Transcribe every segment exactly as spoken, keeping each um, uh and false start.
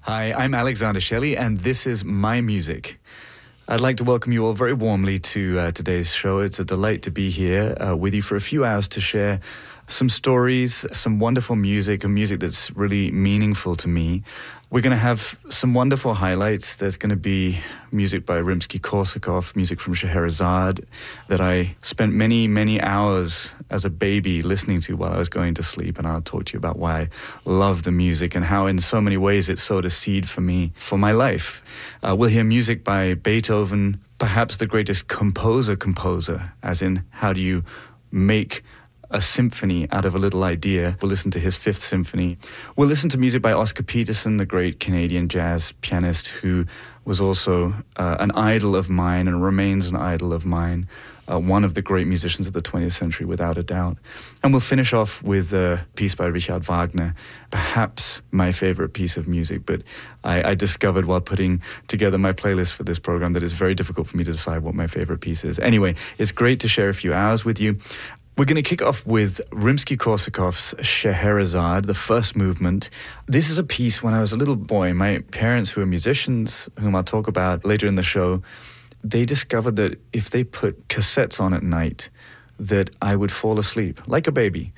Hi, I'm Alexander Shelley, and this is My Music. I'd like to welcome you all very warmly to uh, today's show. It's a delight to be here uh, with you for a few hours to share some stories, some wonderful music, and music that's really meaningful to me. We're going to have some wonderful highlights. There's going to be music by Rimsky-Korsakov, music from Scheherazade that I spent many, many hours as a baby listening to while I was going to sleep. And I'll talk to you about why I love the music and how in so many ways it sowed a seed for me, for my life. Uh, we'll hear music by Beethoven, perhaps the greatest composer-composer, as in how do you make a symphony out of a little idea. We'll listen to his Fifth Symphony. We'll listen to music by Oscar Peterson, the great Canadian jazz pianist who was also uh, an idol of mine and remains an idol of mine, uh, one of the great musicians of the twentieth century, without a doubt. And we'll finish off with a piece by Richard Wagner, perhaps my favorite piece of music, but I, I discovered while putting together my playlist for this program that it's very difficult for me to decide what my favorite piece is. Anyway, it's great to share a few hours with you. We're going to kick off with Rimsky-Korsakov's Scheherazade, the first movement. This is a piece when I was a little boy. My parents, who are musicians, whom I'll talk about later in the show, they discovered that if they put cassettes on at night, that I would fall asleep like a baby.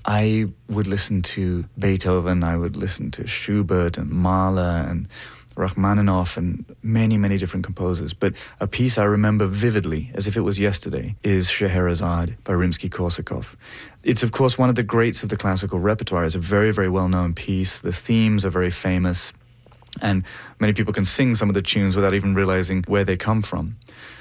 I would listen to Beethoven, I would listen to Schubert and Mahler and Rachmaninoff and many, many different composers. But a piece I remember vividly, as if it was yesterday, is Scheherazade by Rimsky-Korsakov. It's, of course, one of the greats of the classical repertoire. It's a very, very well-known piece. The themes are very famous, and many people can sing some of the tunes without even realizing where they come from.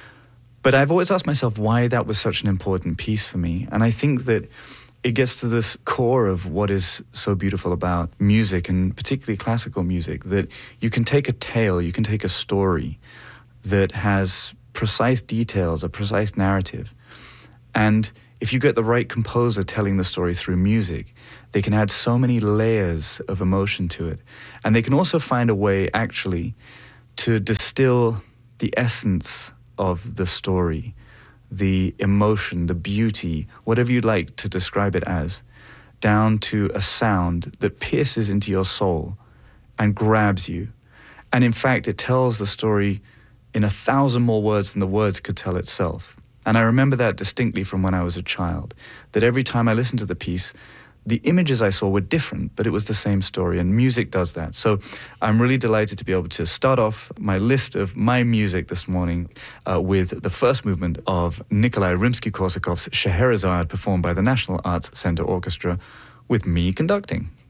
But I've always asked myself why that was such an important piece for me. And I think that it gets to this core of what is so beautiful about music, and particularly classical music, that you can take a tale, you can take a story that has precise details, a precise narrative. And if you get the right composer telling the story through music, they can add so many layers of emotion to it. And they can also find a way, actually, to distill the essence of the story, the emotion, the beauty, whatever you'd like to describe it as, down to a sound that pierces into your soul and grabs you. And in fact, it tells the story in a thousand more words than the words could tell itself. And I remember that distinctly from when I was a child, that every time I listened to the piece, the images I saw were different, but it was the same story, and music does that. So I'm really delighted to be able to start off my list of my music this morning uh, with the first movement of Nikolai Rimsky-Korsakov's Scheherazade, performed by the National Arts Center Orchestra, with me conducting.